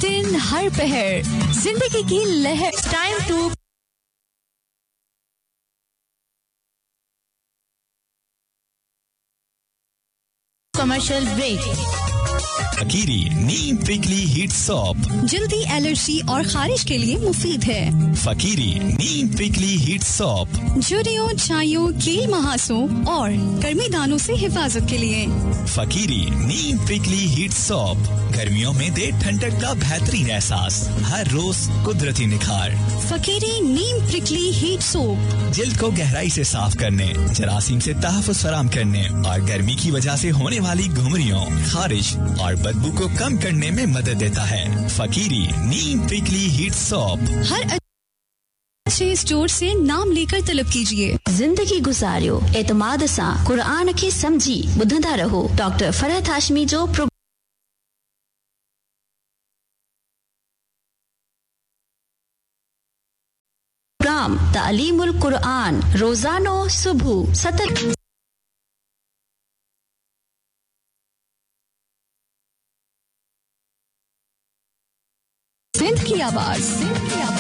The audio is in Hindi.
दिन हर पहर जिंदगी की लहर। Time to commercial break. फकीरी Neem prickly heat shop जल्दी एलर्जी और खारिश के लिए मुफीद है। फकीरी नीम प्रिकली हीट सॉप झुर्रियों, छाइयों, कील महासों और गर्मी दानों से हिफाजत के लिए। फकीरी नीम प्रिकली हीट सॉप गर्मियों में दे ठंडक का बेहतरीन एहसास, हर रोज कुदरती निखार। फकीरी नीम प्रिकली हीट सोप जिल्द को गहराई से साफ करने, जरासीम से तहफ़्फ़ुज़ फराम करने और गर्मी की वजह से होने वाली घुमरियों, खारिश और बदबू को कम करने में मदद देता है। फकीरी नीम प्रिकली हीट सॉप हर अच्छे स्टोर से नाम लेकर तलब कीजिए। जिंदगी गुजारियो एतमाद सा कुरान के समझी बुधंदा रहो। डॉक्टर फरहत हाशमी जो प्रोग्राम तालीमुल कुरान रोजानो सुबह 7 सिंध की आवाज।